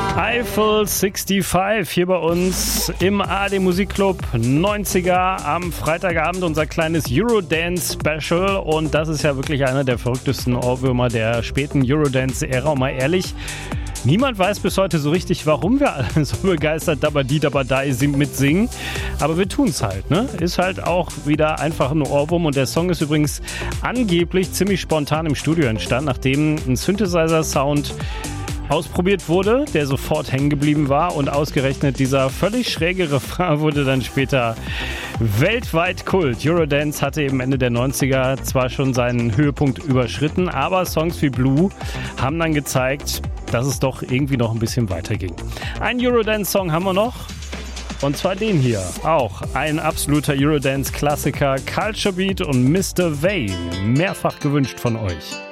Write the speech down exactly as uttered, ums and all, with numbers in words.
Eiffel fünfundsechzig hier bei uns im A R D Musikclub neunziger am Freitagabend, unser kleines Eurodance-Special, und das ist ja wirklich einer der verrücktesten Ohrwürmer der späten Eurodance-Ära, mal ehrlich. Niemand weiß bis heute so richtig, warum wir alle so begeistert Dabadi Dabadai mitsingen. Aber wir tun's halt, ne? Ist halt auch wieder einfach ein Ohrwurm. Und der Song ist übrigens angeblich ziemlich spontan im Studio entstanden, nachdem ein Synthesizer-Sound ausprobiert wurde, der sofort hängen geblieben war, und ausgerechnet dieser völlig schräge Refrain wurde dann später weltweit Kult. Eurodance hatte eben Ende der neunziger zwar schon seinen Höhepunkt überschritten, aber Songs wie Blue haben dann gezeigt, dass es doch irgendwie noch ein bisschen weiter ging. Einen Eurodance-Song haben wir noch, und zwar den hier. Auch ein absoluter Eurodance-Klassiker, Culture Beat und Mister Vain. Mehrfach gewünscht von euch.